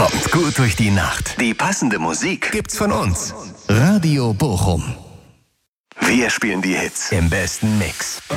Kommt gut durch die Nacht. Die passende Musik gibt's von uns. Radio Bochum. Wir spielen die Hits im besten Mix.